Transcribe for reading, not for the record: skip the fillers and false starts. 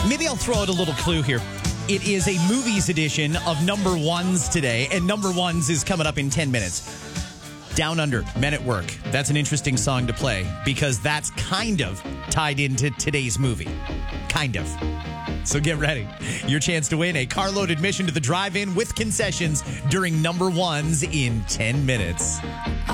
Maybe I'll throw out a little clue here. It is a movies edition of Number Ones today, and Number Ones is coming up in 10 minutes. Down Under, Men at Work. That's an interesting song to play because that's kind of tied into today's movie. Kind of. So get ready. Your chance to win a carload admission to the drive-in with concessions during Number Ones in 10 minutes.